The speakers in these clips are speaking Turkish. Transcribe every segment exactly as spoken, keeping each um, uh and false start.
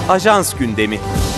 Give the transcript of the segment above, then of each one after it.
Ajans gündemi.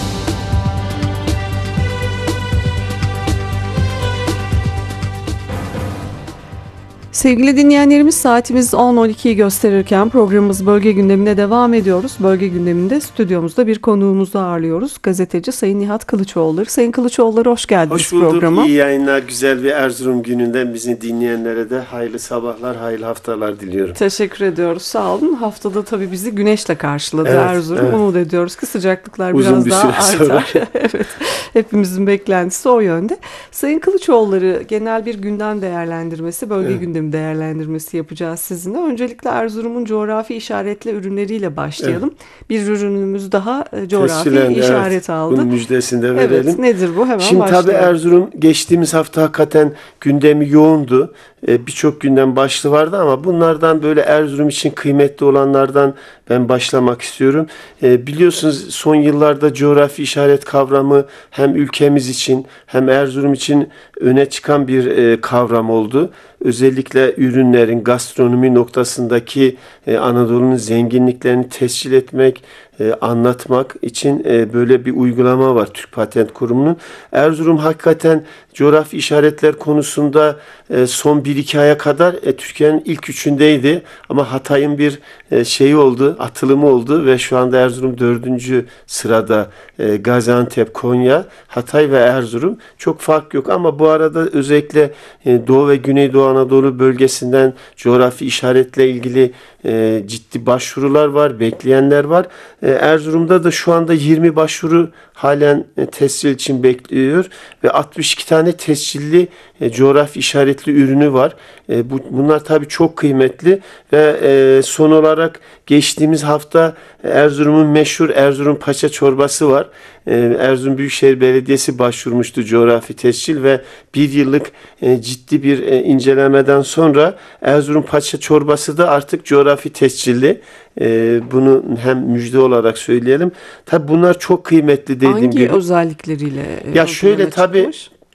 Sevgili dinleyenlerimiz, saatimiz on on ikiyi gösterirken programımız Bölge Gündemi'ne devam ediyoruz. Bölge Gündemi'nde stüdyomuzda bir konuğumuzu ağırlıyoruz. Gazeteci Sayın Nihat Kılıçoğulları. Sayın Kılıçoğulları, hoş geldiniz hoş bulduk, programa. İyi yayınlar, güzel bir Erzurum gününden bizi dinleyenlere de hayırlı sabahlar, hayırlı haftalar diliyorum. Teşekkür ediyoruz, sağ olun. Haftada tabii bizi güneşle karşıladı evet, Erzurum. Evet. Umut ediyoruz ki sıcaklıklar Uzun biraz bir daha süre artar. Evet, hepimizin beklentisi o yönde. Sayın Kılıçoğulları, genel bir gündem değerlendirmesi, bölge evet. gündemi değerlendirmesi yapacağız sizinle. Öncelikle Erzurum'un coğrafi işaretli ürünleriyle başlayalım. Evet. Bir ürünümüz daha coğrafi Tescilendi, işaret evet. aldı. Bunun müjdesini de verelim. Evet, nedir bu? Hemen Şimdi başlayalım. tabii Erzurum geçtiğimiz hafta hakikaten gündemi yoğundu. Ee, Birçok gündem başlığı vardı ama bunlardan böyle Erzurum için kıymetli olanlardan ben başlamak istiyorum. Ee, biliyorsunuz son yıllarda coğrafi işaret kavramı hem ülkemiz için hem Erzurum için öne çıkan bir e, kavram oldu. Özellikle ürünlerin gastronomi noktasındaki e, Anadolu'nun zenginliklerini tescil etmek, e, anlatmak için e, böyle bir uygulama var Türk Patent Kurumu'nun. Erzurum hakikaten coğrafi işaretler konusunda e, son bir iki aya kadar e, Türkiye'nin ilk üçündeydi. Ama Hatay'ın bir e, şeyi oldu, atılımı oldu ve şu anda Erzurum dördüncü sırada. E, Gaziantep, Konya, Hatay ve Erzurum. Çok fark yok ama bu arada özellikle e, Doğu ve Güneydoğu Anadolu bölgesinden coğrafi işaretle ilgili e, ciddi başvurular var, bekleyenler var. E, Erzurum'da da şu anda yirmi başvuru halen e, tescil için bekliyor ve altmış iki tane tescilli e, coğrafi işaretli ürünü var. E, bu, bunlar tabii çok kıymetli ve e, son olarak geçtiğimiz hafta Erzurum'un meşhur Erzurum Paça çorbası var. E, Erzurum Büyükşehir Belediyesi başvurmuştu coğrafi tescil ve bir yıllık e, ciddi bir e, incelemeden sonra Erzurum Paça çorbası da artık coğrafi tescilli. E, bunu hem müjde olarak söyleyelim. Tabii bunlar çok kıymetli dediğim Hangi gibi. Hangi özellikleriyle? Ya şöyle tabii.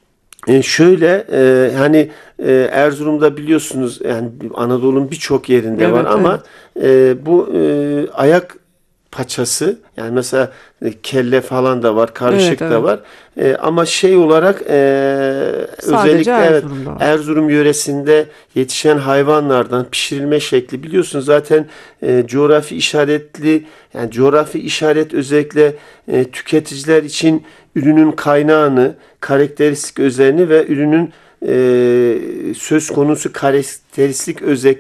E şöyle e, hani e, Erzurum'da biliyorsunuz yani Anadolu'nun birçok yerinde evet, var ama evet. e, bu e, ayak paçası yani mesela e, kelle falan da var, karışık evet, evet. da var. E, ama şey olarak e, özellikle evet, Erzurum yöresinde yetişen hayvanlardan pişirilme şekli biliyorsunuz zaten e, coğrafi işaretli yani coğrafi işaret özellikle e, tüketiciler için ürünün kaynağını, karakteristik özelliğini ve ürünün e, söz konusu karakteristik özelliklerini